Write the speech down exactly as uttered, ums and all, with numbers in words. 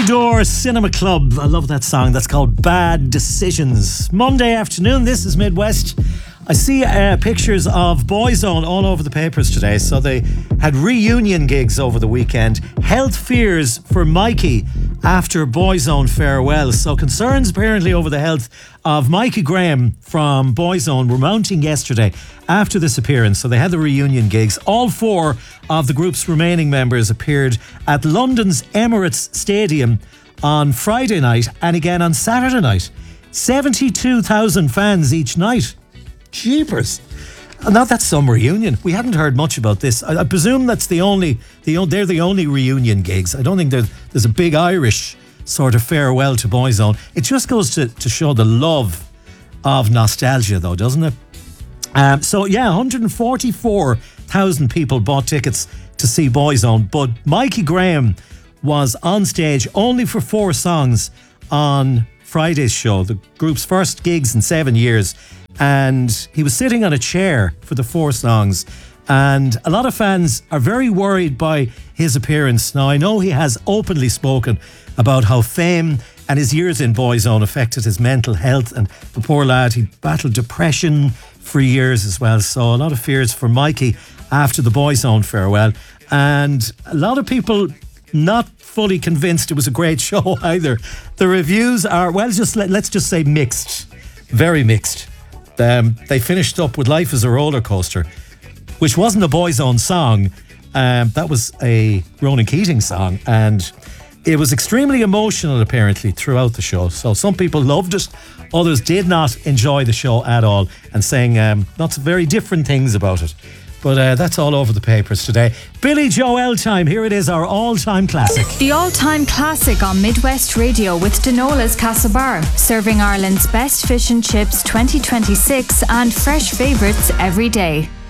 Door Cinema Club. I love that song. That's called Bad Decisions. Monday afternoon, this is Midwest. I see uh, pictures of Boyzone all over the papers today. So they had reunion gigs over the weekend. Health fears for Mikey after Boyzone farewell. So concerns apparently over the health of Mikey Graham from Boyzone were mounting yesterday after this appearance. So they had the reunion gigs. All four of the group's remaining members appeared at London's Emirates Stadium on Friday night and again on Saturday night. seventy-two thousand fans each night. Jeepers. Now that's some reunion. We hadn't heard much about this. I, I presume that's the only, the they're the only reunion gigs. I don't think there's, there's a big Irish sort of farewell to Boyzone. It just goes to, to show the love of nostalgia though, doesn't it? Um, so yeah, one hundred forty-four thousand people bought tickets to see Boyzone, but Mikey Graham was on stage only for four songs on Friday's show, the group's first gigs in seven years. And he was sitting on a chair for the four songs. And a lot of fans are very worried by his appearance. Now, I know he has openly spoken about how fame and his years in Boyzone affected his mental health. And the poor lad, he battled depression for years as well. So a lot of fears for Mikey after the Boyzone farewell. And a lot of people not fully convinced it was a great show either. The reviews are, well, just let, let's just say mixed. Very mixed. Um, they finished up with Life is a Roller Coaster, which wasn't a Boyzone song. Um, that was a Ronan Keating song, and it was extremely emotional apparently throughout the show. So some people loved it, others did not enjoy the show at all, and saying um, lots of very different things about it. But uh, that's all over the papers today. Billy Joel time. Here it is, our all-time classic. The all-time classic on Midwest Radio with Denola's Castlebar, serving Ireland's best fish and chips twenty twenty-six and fresh favourites every day.